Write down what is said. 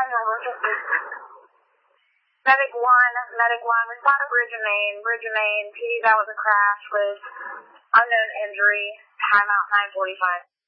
Medic 1, respond to Bridge of Maine, PD, that was a crash with unknown injury, timeout 9:45.